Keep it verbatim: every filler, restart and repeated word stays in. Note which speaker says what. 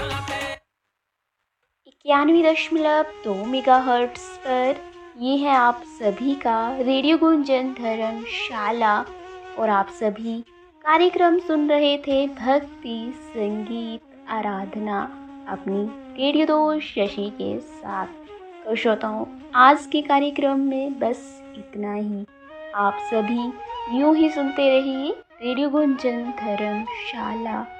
Speaker 1: इक्यानवे दशमलव दो मेगा हर्ट्स पर ये है आप सभी का रेडियो गुंजन धर्मशाला। और आप सभी कार्यक्रम सुन रहे थे भक्ति संगीत आराधना अपनी रेडियो दोस्त शशि के साथ। तो श्रोताओं, आज के कार्यक्रम में बस इतना ही। आप सभी यूं ही सुनते रहिए रेडियो गुंजन धर्मशाला।